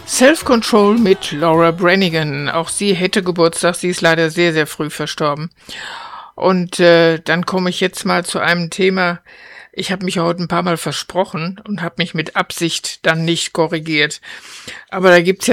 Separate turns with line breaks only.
Self-Control mit Laura Branigan. Auch sie hätte Geburtstag. Sie ist leider sehr, sehr früh verstorben. Und dann komme ich jetzt mal zu einem Thema. Ich habe mich heute ein paar Mal versprochen und habe mich mit Absicht dann nicht korrigiert. Aber da gibt's ja